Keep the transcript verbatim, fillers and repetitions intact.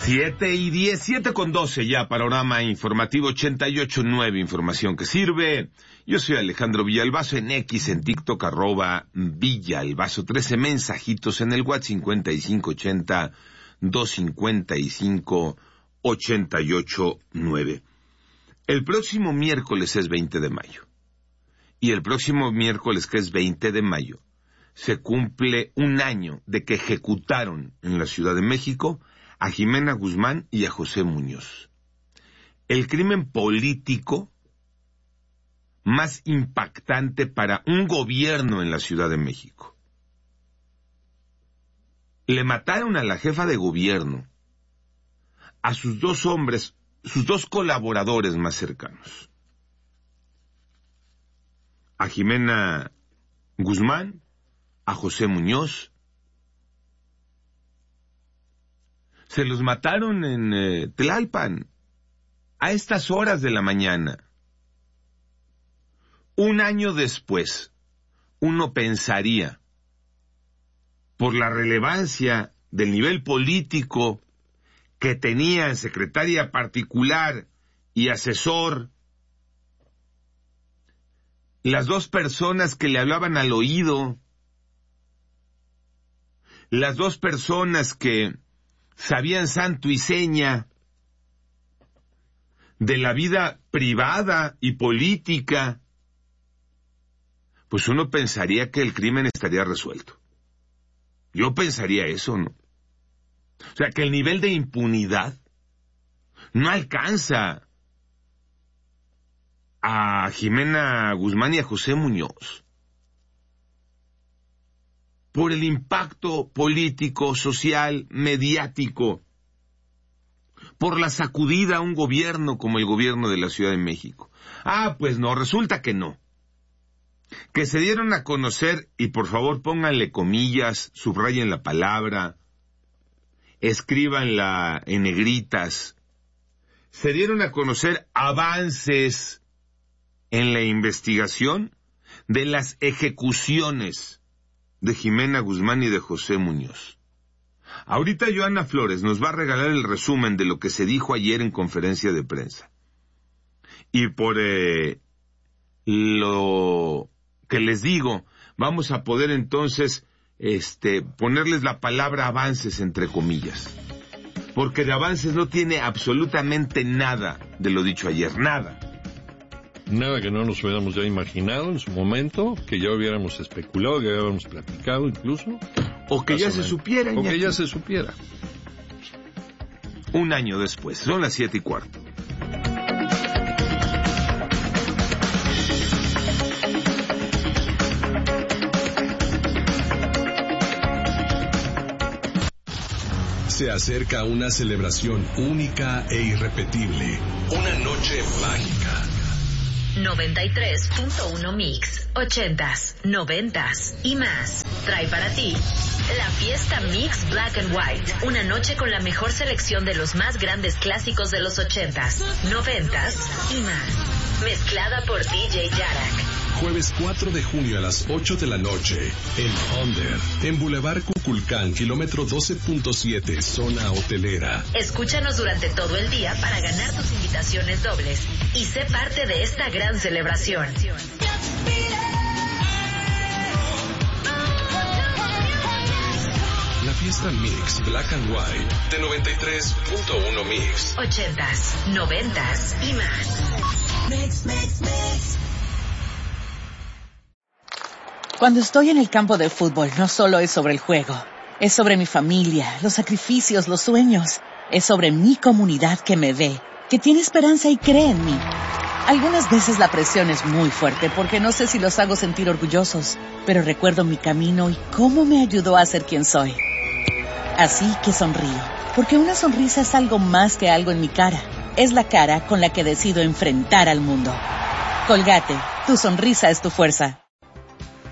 Siete y diez, siete con doce ya, panorama informativo ochenta y ocho nueve, información que sirve. Yo soy Alejandro Villalbazo, en X, en TikTok, arroba Villalbazo, trece mensajitos en el WhatsApp, cincuenta y cinco ochenta, doscientos cincuenta y cinco, ochenta y ocho nueve. El próximo miércoles es veinte de mayo. Y el próximo miércoles, que es veinte de mayo, se cumple un año de que ejecutaron en la Ciudad de México a Jimena Guzmán y a José Muñoz. El crimen político más impactante para un gobierno en la Ciudad de México. Le mataron a la jefa de gobierno, a sus dos hombres, sus dos colaboradores más cercanos. A Jimena Guzmán, a José Muñoz. Se los mataron en eh, Tlalpan, a estas horas de la mañana. Un año después, uno pensaría, por la relevancia del nivel político que tenían secretaria particular y asesor, las dos personas que le hablaban al oído, las dos personas que sabían santo y seña de la vida privada y política, pues uno pensaría que el crimen estaría resuelto. Yo pensaría eso, ¿no? O sea, que el nivel de impunidad no alcanza a Jimena Guzmán y a José Muñoz por el impacto político, social, mediático, por la sacudida a un gobierno como el gobierno de la Ciudad de México. Ah, pues no, resulta que no. Que se dieron a conocer, y por favor pónganle comillas, subrayen la palabra, escríbanla en negritas, se dieron a conocer avances en la investigación de las ejecuciones de Jimena Guzmán y de José Muñoz. Ahorita Joana Flores nos va a regalar el resumen de lo que se dijo ayer en conferencia de prensa. Y por eh, lo que les digo, vamos a poder entonces este, ponerles la palabra avances entre comillas. Porque de avances no tiene absolutamente nada de lo dicho ayer, nada. Nada que no nos hubiéramos ya imaginado en su momento, que ya hubiéramos especulado, que ya hubiéramos platicado incluso. O que ya se supiera. O que ya se supiera. Un año después, son las siete y cuarto. Se acerca una celebración única e irrepetible. Una noche mágica. noventa y tres punto uno Mix, ochentas, noventas y más. Trae para ti la fiesta Mix Black and White. Una noche con la mejor selección de los más grandes clásicos de los ochentas, noventas y más. Mezclada por D J Yarak. Jueves cuatro de junio a las ocho de la noche, en Under, en Boulevard Cuculcán, kilómetro doce punto siete, zona hotelera. Escúchanos durante todo el día para ganar tus invitaciones dobles y sé parte de esta gran celebración. La fiesta Mix Black and White de noventa y tres punto uno Mix. Ochentas, noventas y más. Mix, mix, mix. Cuando estoy en el campo de fútbol, no solo es sobre el juego. Es sobre mi familia, los sacrificios, los sueños. Es sobre mi comunidad que me ve, que tiene esperanza y cree en mí. Algunas veces la presión es muy fuerte porque no sé si los hago sentir orgullosos, pero recuerdo mi camino y cómo me ayudó a ser quien soy. Así que sonrío, porque una sonrisa es algo más que algo en mi cara. Es la cara con la que decido enfrentar al mundo. Colgate, tu sonrisa es tu fuerza.